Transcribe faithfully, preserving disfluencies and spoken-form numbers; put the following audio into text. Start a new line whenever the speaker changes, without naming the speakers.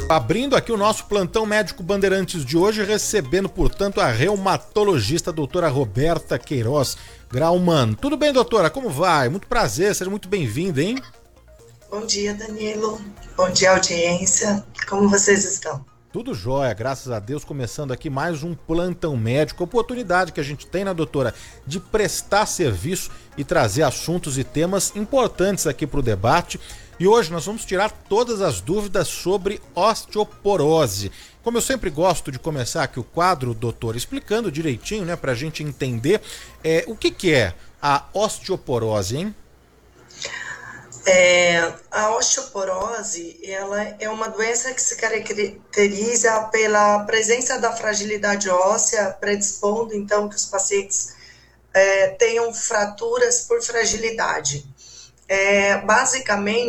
Abrindo aqui o nosso plantão médico Bandeirantes de hoje, recebendo, portanto, a reumatologista a doutora Roberta Queiroz Grauman. Tudo bem, doutora? Como vai? Muito prazer, seja muito bem-vinda, hein?
Bom dia, Danilo. Bom dia, audiência. Como vocês estão?
Tudo jóia, graças a Deus, começando aqui mais um plantão médico, oportunidade que a gente tem, né, doutora, de prestar serviço e trazer assuntos e temas importantes aqui para o debate. E hoje nós vamos tirar todas as dúvidas sobre osteoporose. Como eu sempre gosto de começar aqui o quadro, doutor, explicando direitinho, né, para a gente entender é, o que, que é a osteoporose, hein?
É, a osteoporose, ela é uma doença que se caracteriza pela presença da fragilidade óssea, predispondo então que os pacientes é, tenham fraturas por fragilidade. É, basicamente,